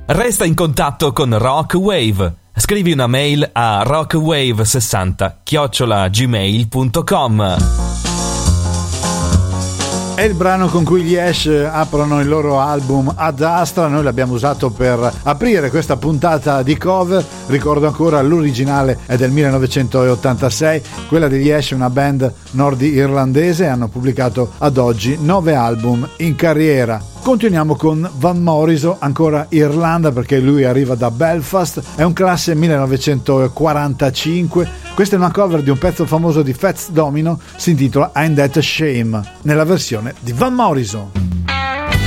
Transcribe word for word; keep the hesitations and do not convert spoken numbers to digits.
Resta in contatto con Rockwave. Scrivi una mail a rockwave sessanta chiocciola gmail punto com. È il brano con cui gli Ash aprono il loro album Ad Astra. Noi l'abbiamo usato per aprire questa puntata di cover. Ricordo ancora l'originale è del millenovecentottantasei, quella degli Ash, una band nord-irlandese. Hanno pubblicato ad oggi nove album in carriera. Continuiamo con Van Morrison, ancora Irlanda, perché lui arriva da Belfast, è un classe millenovecentoquarantacinque. Questa è una cover di un pezzo famoso di Fats Domino, si intitola I'm That Shame, nella versione di Van Morrison.